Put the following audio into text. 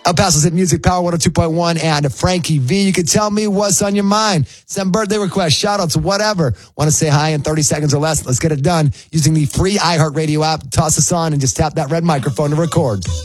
El Paso's Hit Music Power 102.1 and Frankie V. You can tell me what's on your mind. Send birthday requests, shout outs, whatever. Want to say hi in 30 seconds or less? Let's get it done using the free iHeartRadio app. Toss us on and just tap that red microphone to record.